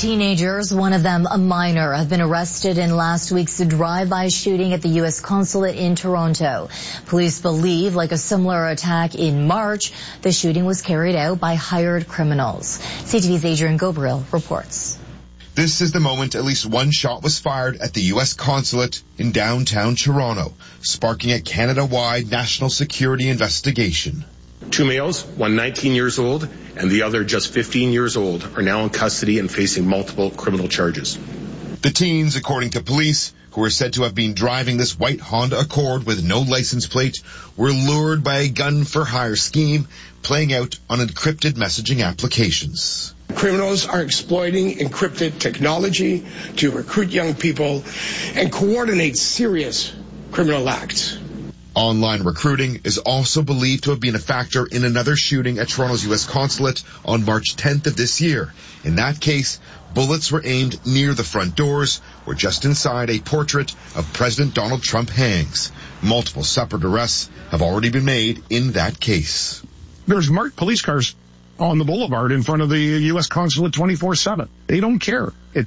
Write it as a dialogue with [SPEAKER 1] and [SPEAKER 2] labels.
[SPEAKER 1] teenagers, one of them a minor, have been arrested in last week's drive-by shooting at the U.S. consulate in Toronto. Police believe, like a similar attack in March, the shooting was carried out by hired criminals. CTV's Adrian Gobriel reports.
[SPEAKER 2] This is the moment at least one shot was fired at the U.S. consulate in downtown Toronto, sparking a Canada-wide national security investigation.
[SPEAKER 3] 2 males, one 19 years old and the other just 15 years old, are now in custody and facing multiple criminal charges.
[SPEAKER 2] The teens, according to police, who are said to have been driving this white Honda Accord with no license plate, were lured by a gun-for-hire scheme playing out on encrypted messaging applications.
[SPEAKER 4] Criminals are exploiting encrypted technology to recruit young people and coordinate serious criminal acts.
[SPEAKER 2] Online recruiting is also believed to have been a factor in another shooting at Toronto's U.S. consulate on March 10th of this year. In that case, bullets were aimed near the front doors, where just inside a portrait of President Donald Trump hangs. Multiple separate arrests have already been made in that case.
[SPEAKER 5] There's marked police cars on the boulevard in front of the U.S. consulate 24/7. They don't care.